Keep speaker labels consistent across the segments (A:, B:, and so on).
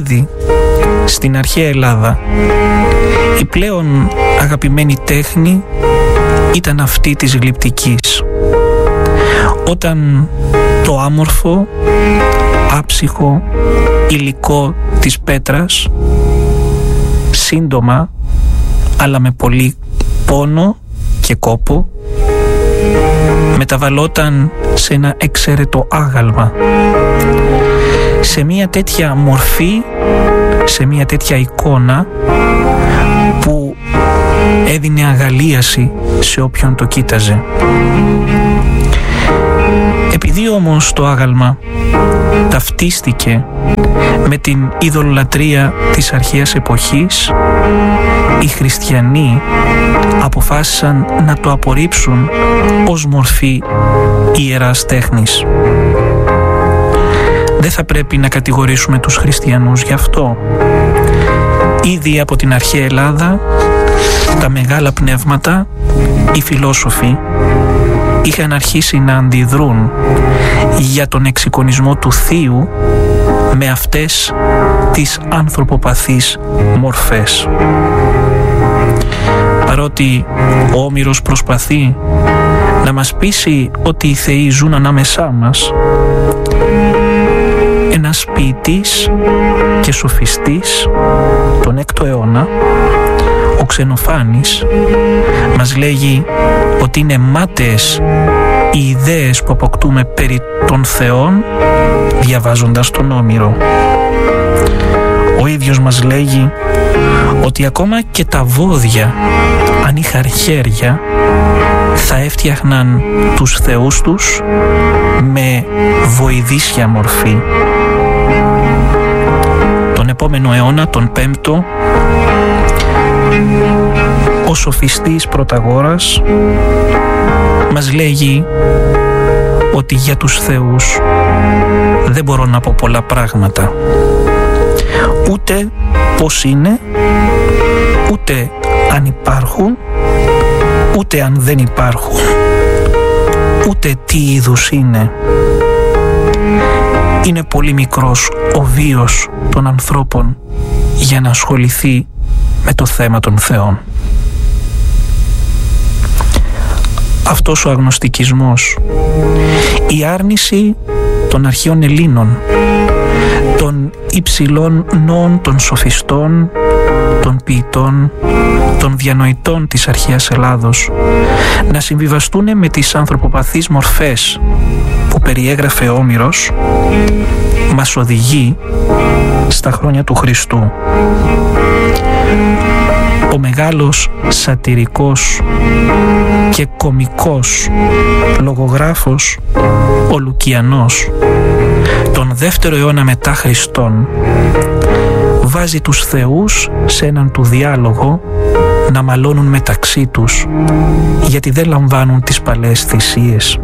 A: Ήδη στην αρχαία Ελλάδα η πλέον αγαπημένη τέχνη ήταν αυτή της γλυπτικής, όταν το άμορφο, άψυχο υλικό της πέτρας σύντομα αλλά με πολύ πόνο και κόπο μεταβαλόταν σε ένα εξαίρετο άγαλμα, σε μια τέτοια μορφή, σε μια τέτοια εικόνα που έδινε αγαλίαση σε όποιον το κοίταζε. Επειδή όμως το άγαλμα ταυτίστηκε με την ειδωλολατρία της αρχαίας εποχής, οι χριστιανοί αποφάσισαν να το απορρίψουν ως μορφή ιεράς τέχνης. Δεν θα πρέπει να κατηγορήσουμε τους χριστιανούς γι' αυτό. Ήδη από την αρχαία Ελλάδα τα μεγάλα πνεύματα, οι φιλόσοφοι, είχαν αρχίσει να αντιδρούν για τον εξεικονισμό του Θείου με αυτές τις ανθρωποπαθείς μορφές. Παρότι ο Όμηρος προσπαθεί να μας πείσει ότι οι θεοί ζουν ανάμεσά μας, ένας ποιητής και σοφιστής τον 6ο αιώνα, ο Ξενοφάνης, μας λέγει ότι είναι μάταιες οι ιδέες που αποκτούμε περί των θεών διαβάζοντας τον Όμηρο. Ο ίδιος μας λέγει ότι ακόμα και τα βόδια, αν είχαν χέρια, θα έφτιαχναν τους θεούς τους με βοηδίσια μορφή. Τον επόμενο αιώνα, τον 5ο, ο σοφιστής Πρωταγόρας μας λέγει ότι για τους θεούς δεν μπορώ να πω πολλά πράγματα, ούτε πώς είναι, ούτε αν υπάρχουν, ούτε αν δεν υπάρχουν, ούτε τι είδους είναι. Είναι πολύ μικρός ο βίος των ανθρώπων για να ασχοληθεί με το θέμα των θεών. Αυτός ο αγνωστικισμός, η άρνηση των αρχαίων Ελλήνων, των υψηλών νόων των σοφιστών, των ποιητών, των διανοητών της αρχαίας Ελλάδος, να συμβιβαστούν με τις ανθρωποπαθείς μορφές που περιέγραφε ο Όμηρος, μας οδηγεί στα χρόνια του Χριστού. Ο μεγάλος σατιρικός και κομικός λογογράφος, ο Λουκιανός, τον 2ο αιώνα μετά Χριστόν, βάζει τους θεούς σε έναν του διάλογο να μαλώνουν μεταξύ τους, γιατί δεν λαμβάνουν τις παλαιές θυσίες.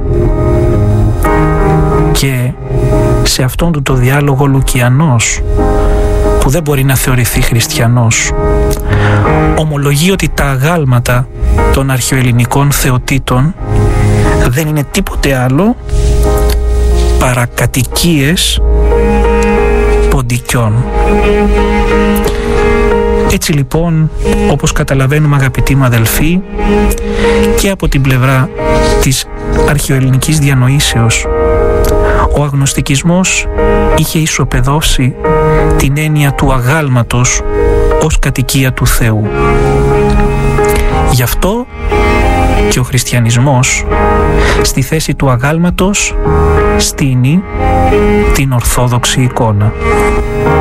A: Και σε αυτόν του το διάλογο Λουκιανός, που δεν μπορεί να θεωρηθεί χριστιανός, ομολογεί ότι τα αγάλματα των αρχαιοελληνικών θεοτήτων δεν είναι τίποτε άλλο παρά κατοικίες ποντικιών. Έτσι λοιπόν, όπως καταλαβαίνουμε αγαπητοί μου αδελφοί, και από την πλευρά της αρχαιοελληνικής διανοήσεως, ο αγνωστικισμός είχε ισοπεδώσει την έννοια του αγάλματος ως κατοικία του Θεού. Γι' αυτό και ο χριστιανισμός στη θέση του αγάλματος στείνει την ορθόδοξη εικόνα.